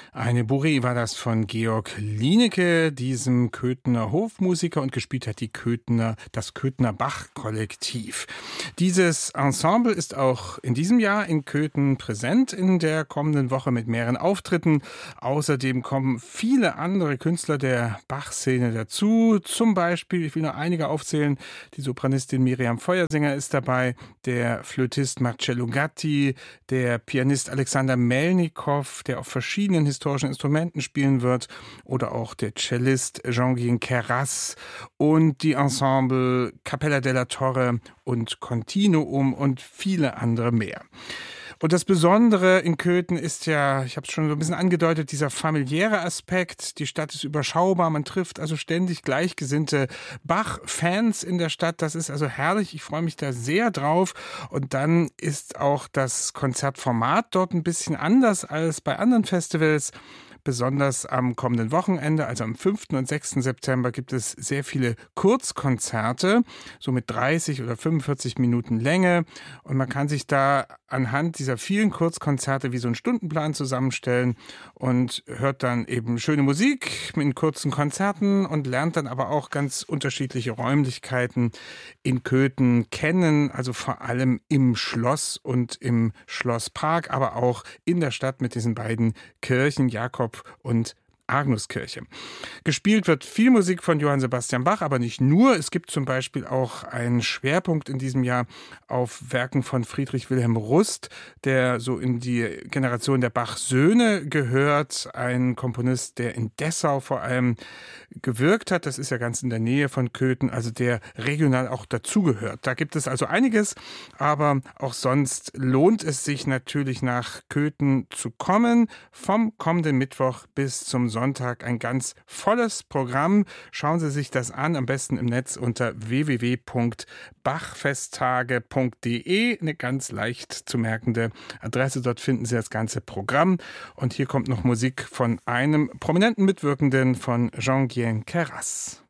Eine Bourrée war das von Georg Lienecke, diesem Köthener Hofmusiker, und gespielt hat das Köthener Bach-Kollektiv. Dieses Ensemble ist auch in diesem Jahr in Köthen präsent in der kommenden Woche mit mehreren Auftritten. Außerdem kommen viele andere Künstler der Bach-Szene dazu. Zum Beispiel, ich will nur einige aufzählen, die Sopranistin Miriam Feuersinger ist dabei, der Flötist Marcello Gatti, der Pianist Alexander Melnikow, der auf verschiedenen historischen Instrumenten spielen wird, oder auch der Cellist Jean-Guyen Queyras und die Ensemble Capella della Torre und Continuum und viele andere mehr. Und das Besondere in Köthen ist ja, ich habe es schon so ein bisschen angedeutet, dieser familiäre Aspekt. Die Stadt ist überschaubar, man trifft also ständig gleichgesinnte Bach-Fans in der Stadt. Das ist also herrlich, ich freue mich da sehr drauf. Und dann ist auch das Konzertformat dort ein bisschen anders als bei anderen Festivals. Besonders am kommenden Wochenende, also am 5. und 6. September, gibt es sehr viele Kurzkonzerte, so mit 30 oder 45 Minuten Länge. Und man kann sich da anhand dieser vielen Kurzkonzerte wie so einen Stundenplan zusammenstellen und hört dann eben schöne Musik in kurzen Konzerten und lernt dann aber auch ganz unterschiedliche Räumlichkeiten in Köthen kennen, also vor allem im Schloss und im Schlosspark, aber auch in der Stadt mit diesen beiden Kirchen, Jakob und Agnuskirche. Gespielt wird viel Musik von Johann Sebastian Bach, aber nicht nur. Es gibt zum Beispiel auch einen Schwerpunkt in diesem Jahr auf Werken von Friedrich Wilhelm Rust, der so in die Generation der Bach-Söhne gehört. Ein Komponist, der in Dessau vor allem gewirkt hat. Das ist ja ganz in der Nähe von Köthen, also der regional auch dazugehört. Da gibt es also einiges, aber auch sonst lohnt es sich natürlich nach Köthen zu kommen. Vom kommenden Mittwoch bis zum Sonntag ein ganz volles Programm. Schauen Sie sich das an, am besten im Netz unter www.bachfesttage.de. Eine ganz leicht zu merkende Adresse. Dort finden Sie das ganze Programm. Und hier kommt noch Musik von einem prominenten Mitwirkenden, von Jean-Guyen Queyras.